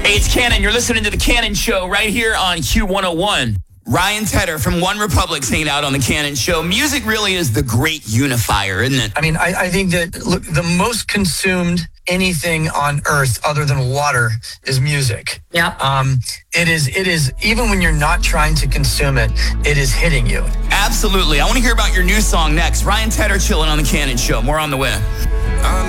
Hey, it's Cannon. You're listening to The Cannon Show right here on Q101. Ryan Tedder from One Republic's hanging out on The Cannon Show. Music really is the great unifier, isn't it? I mean, I think that, look, the most consumed anything on earth other than water is music. Yeah. It is, even when you're not trying to consume it, it is hitting you. Absolutely. I want to hear about your new song next. Ryan Tedder chilling on The Cannon Show. More on the way.